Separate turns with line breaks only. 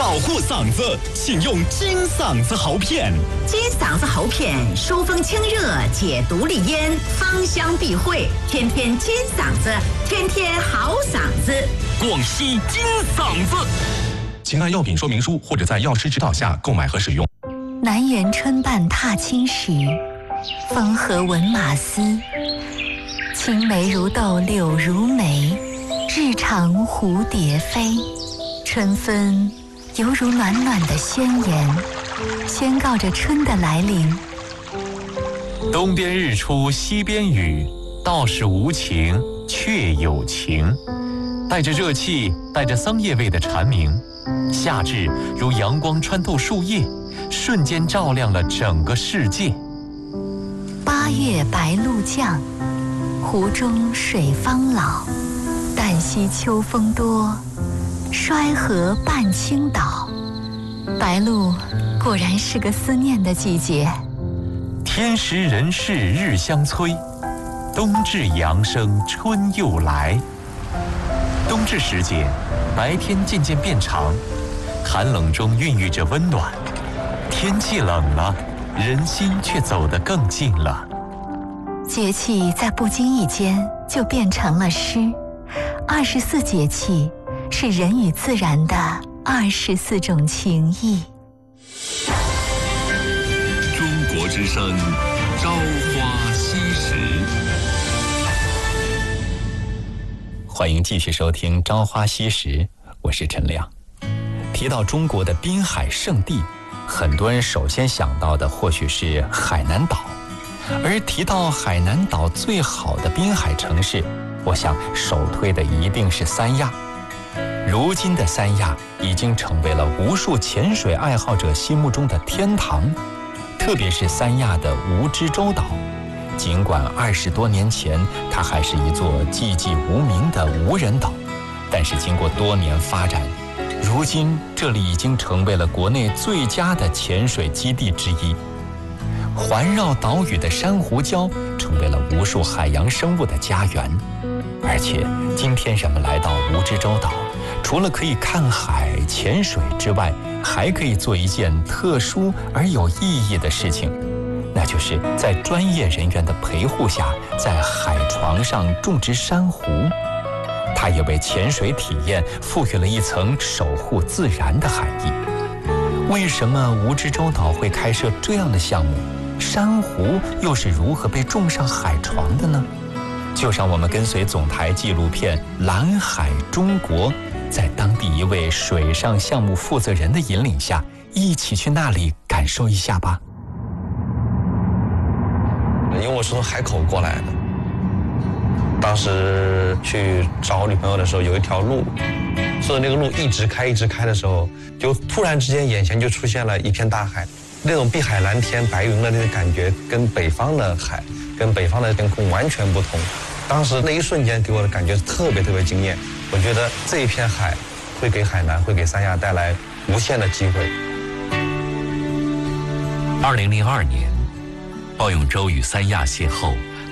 保护嗓子，请用金嗓子喉片。
金嗓子喉片疏风清热，解毒利咽，芳香避秽，天天金嗓子，天天好嗓子。
广西金嗓子。请按药品说明书或者在药师指导下购买和使用。
南园春半踏青时，风和闻马嘶。青梅如豆柳如眉，日长蝴蝶飞。春分犹如暖暖的宣言，宣告着春的来临。
东边日出西边雨，道是无晴却有晴。带着热气，带着桑叶味的蝉鸣，夏至如阳光穿透树叶，瞬间照亮了整个世界。
八月白露降，湖中水方老。旦夕秋风多，衰河半倾倒。白露果然是个思念的季节。
天时人事日相催，冬至阳生春又来。冬至时节，白天渐渐变长，寒冷中孕育着温暖。天气冷了，人心却走得更近了。
节气在不经意间就变成了诗。24节气是人与自然的24种情谊。
中国之声，朝花夕拾。
欢迎继续收听《朝花夕拾》，我是陈亮。提到中国的滨海圣地，很多人首先想到的或许是海南岛，而提到海南岛最好的滨海城市，我想首推的一定是三亚。如今的三亚已经成为了无数潜水爱好者心目中的天堂，特别是三亚的蜈支洲岛。尽管20多年前它还是一座寂寂无名的无人岛，但是经过多年发展，如今这里已经成为了国内最佳的潜水基地之一。环绕岛屿的珊瑚礁成为了无数海洋生物的家园。而且今天人们来到蜈支洲岛，除了可以看海潜水之外，还可以做一件特殊而有意义的事情，那就是在专业人员的陪护下，在海床上种植珊瑚。它也为潜水体验赋予了一层守护自然的含义。为什么蜈支洲岛会开设这样的项目？珊瑚又是如何被种上海床的呢？就让我们跟随总台纪录片《蓝海中国》，在当地一位水上项目负责人的引领下，一起去那里感受一下吧。
因为我是从海口过来的，当时去找女朋友的时候，有一条路，顺着那个路一直开的时候，就突然之间眼前就出现了一片大海，那种碧海蓝天白云的那个感觉，跟北方的海跟北方的天空完全不同。当时那一瞬间给我的感觉特别惊艳，我觉得这一片海会给海南，会给三亚带来无限的机会。
2002年，鲍永洲与三亚邂逅，